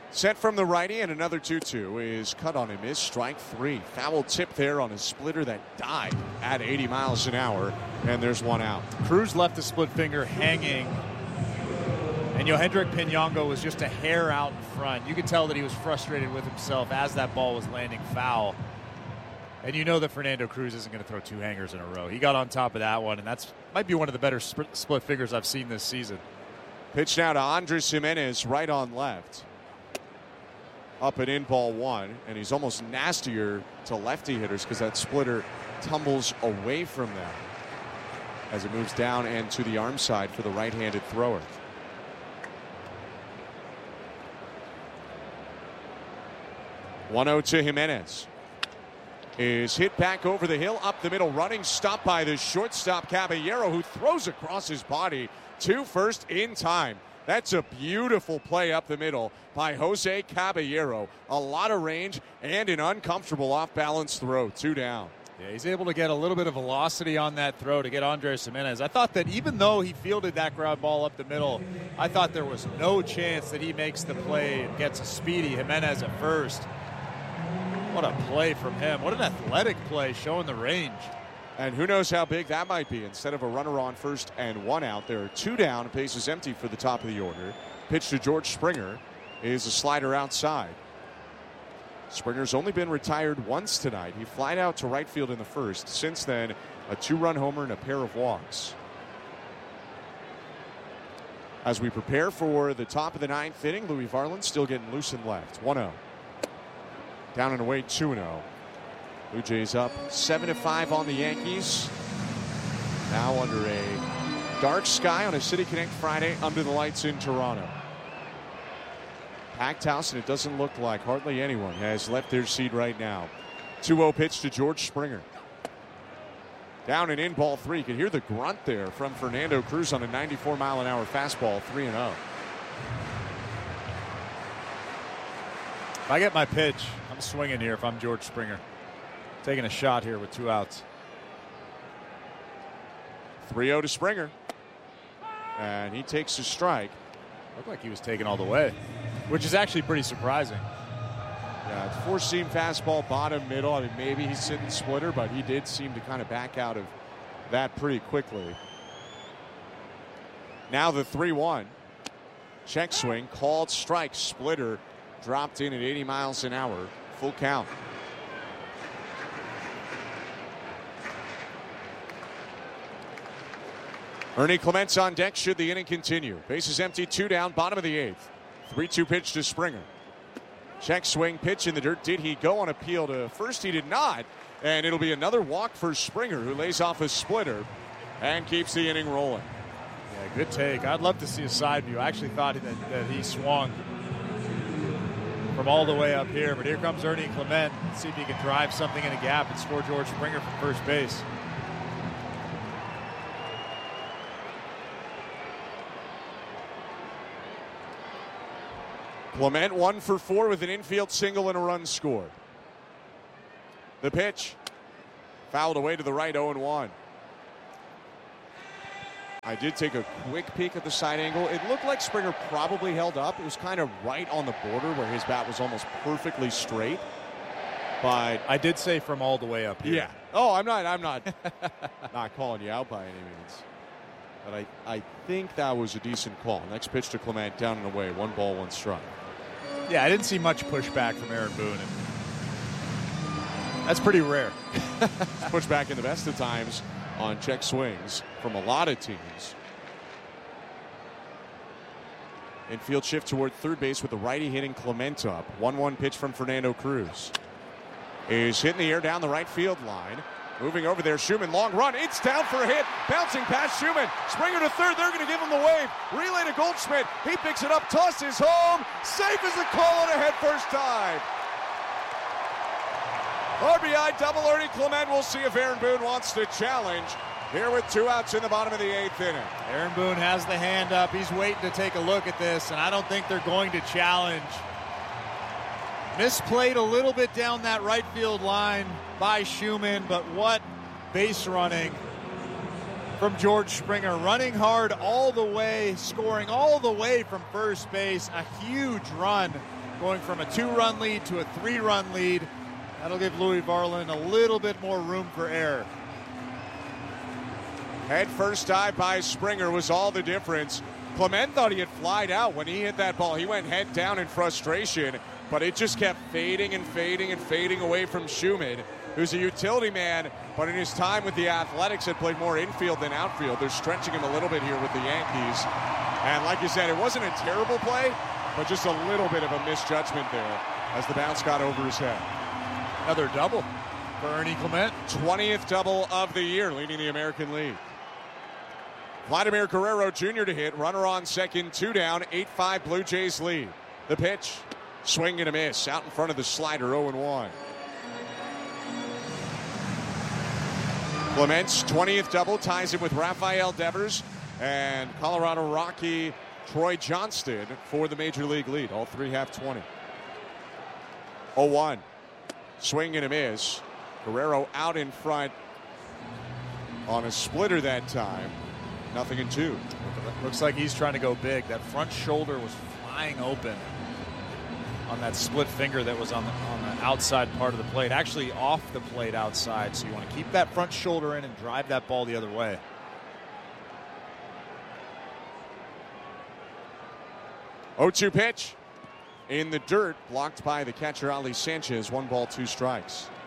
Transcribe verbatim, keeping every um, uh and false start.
Set from the righty, and another two two is cut on a miss. Strike three. Foul tip there on a splitter that died at eighty miles an hour, and there's one out. Cruz left the split finger hanging, and Yohendrick Pinongo was just a hair out in front. You could tell that he was frustrated with himself as that ball was landing foul. And you know that Fernando Cruz isn't going to throw two hangers in a row. He got on top of that one, and that's might be one of the better sp- split fingers I've seen this season. Pitch now to Andres Jimenez, right on left. Up and in, ball one, and he's almost nastier to lefty hitters because that splitter tumbles away from them as it moves down and to the arm side for the right-handed thrower. one oh to Jimenez. Is hit back over the hill, up the middle, running, stopped by the shortstop Caballero, who throws across his body to first in time. That's a beautiful play up the middle by Jose Caballero. A lot of range and an uncomfortable off-balance throw. Two down. Yeah, he's able to get a little bit of velocity on that throw to get Andres Jimenez. I thought that even though he fielded that ground ball up the middle, I thought there was no chance that he makes the play and gets a speedy Jimenez at first. What a play from him. What an athletic play, showing the range. And who knows how big that might be. Instead of a runner on first and one out, there are two down. Base is empty for the top of the order. Pitch to George Springer is a slider outside. Springer's only been retired once tonight. He flied out to right field in the first. Since then, a two-run homer and a pair of walks. As we prepare for the top of the ninth inning, Louis Varland still getting loose and left. one oh. Down and away, two oh. Blue Jays up seven to five on the Yankees. Now under a dark sky on a City Connect Friday under the lights in Toronto. Packed house, and it doesn't look like hardly anyone has left their seat right now. two oh pitch to George Springer. Down and in, ball three. You can hear the grunt there from Fernando Cruz on a ninety-four mile an hour fastball, three and oh. If I get my pitch, I'm swinging here if I'm George Springer. Taking a shot here with two outs. three oh to Springer. And he takes a strike. Looked like he was taken all the way, which is actually pretty surprising. Yeah, it's four-seam fastball, bottom, middle. I mean, maybe he's sitting splitter, but he did seem to kind of back out of that pretty quickly. Now the three one. Check swing, called strike, splitter, dropped in at eighty miles an hour. Full count. Ernie Clement's on deck should the inning continue. Bases empty, two down, bottom of the eighth. three two pitch to Springer. Check swing, pitch in the dirt. Did he go on appeal to first? He did not. And it'll be another walk for Springer, who lays off a splitter and keeps the inning rolling. Yeah, good take. I'd love to see a side view. I actually thought that, that he swung from all the way up here. But here comes Ernie Clement. Let's see if he can drive something in a gap and score George Springer from first base. Clement one for four with an infield single and a run scored. The pitch. Fouled away to the right, oh and one. I did take a quick peek at the side angle. It looked like Springer probably held up. It was kind of right on the border where his bat was almost perfectly straight. But I did say from all the way up here. Yeah. Oh, I'm not I'm not not calling you out by any means. But I, I think that was a decent call. Next pitch to Clement, down and away. One ball, one strike. Yeah, I didn't see much pushback from Aaron Boone. And that's pretty rare. Pushback in the best of times on check swings from a lot of teams. Infield shift toward third base with the righty hitting Clement up. one one pitch from Fernando Cruz. Is hit in the air down the right field line. Moving over there, Schumann, long run. It's down for a hit. Bouncing past Schumann. Springer to third. They're going to give him the wave. Relay to Goldschmidt. He picks it up. Tosses home. Safe as a call on a head first dive. R B I double Ernie Clement. We'll see if Aaron Boone wants to challenge here with two outs in the bottom of the eighth inning. Aaron Boone has the hand up. He's waiting to take a look at this, and I don't think they're going to challenge. Misplayed a little bit down that right field line by Schumann, but what base running from George Springer. Running hard all the way, scoring all the way from first base. A huge run going from a two-run lead to a three-run lead. That'll give Louis Varland a little bit more room for error. Head first dive by Springer was all the difference. Clement thought he had flied out when he hit that ball. He went head down in frustration, but it just kept fading and fading and fading away from Schumann, who's a utility man, but in his time with the Athletics had played more infield than outfield. They're stretching him a little bit here with the Yankees. And like you said, it wasn't a terrible play, but just a little bit of a misjudgment there as the bounce got over his head. Another double for Ernie Clement. twentieth double of the year, leading the American League. Vladimir Guerrero Junior to hit. Runner on second, two down, eight five Blue Jays lead. The pitch, swing and a miss. Out in front of the slider, oh and one. Clement's twentieth double ties him with Rafael Devers and Colorado Rocky Troy Johnston for the Major League lead. All three have twenty. oh one. Swing and a miss. Guerrero out in front on a splitter that time. Nothing in two. Looks like he's trying to go big. That front shoulder was flying open on that split finger that was on the, on the outside part of the plate. Actually off the plate outside. So you want to keep that front shoulder in and drive that ball the other way. oh two pitch in the dirt, blocked by the catcher Ali Sanchez. One ball, two strikes.